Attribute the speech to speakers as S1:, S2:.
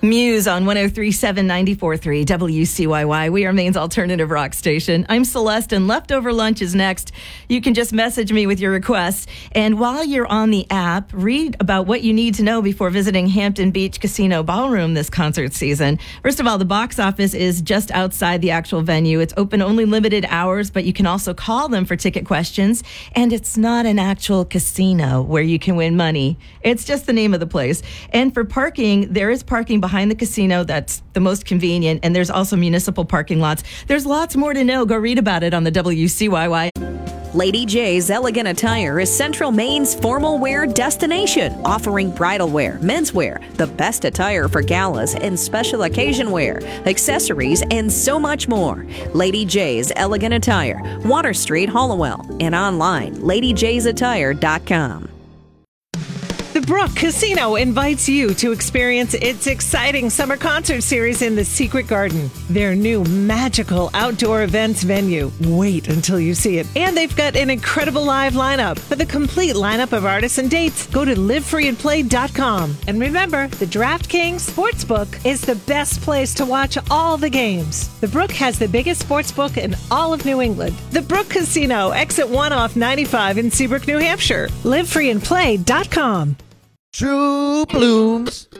S1: Muse on 103.7 94.3 WCYY. We are Maine's alternative rock station. I'm Celeste, and Leftover Lunch is next. You can just message me with your requests. And while you're on the app, read about what you need to know before visiting Hampton Beach Casino Ballroom this concert season. First of all, the box office is just outside the actual venue. It's open only limited hours, but you can also call them for ticket questions. And it's not an actual casino where you can win money. It's just the name of the place. And for parking, there is parking behind the casino that's the most convenient, and there's also municipal parking lots. There's lots more to know. Go read about it on the WCYY.
S2: Lady J's Elegant Attire is Central Maine's formal wear destination, offering bridal wear, menswear, the best attire for galas and special occasion wear, accessories, and so much more. Lady J's Elegant Attire, Water Street, Hallowell, and online, ladyjsattire.com.
S3: The Brook Casino invites you to experience its exciting summer concert series in the Secret Garden, their new magical outdoor events venue. Wait until you see it. And they've got an incredible live lineup. For the complete lineup of artists and dates, go to livefreeandplay.com. And remember, the DraftKings Sportsbook is the best place to watch all the games. The Brook has the biggest sportsbook in all of New England. The Brook Casino, exit 1 off 95 in Seabrook, New Hampshire. Livefreeandplay.com.
S4: True Blooms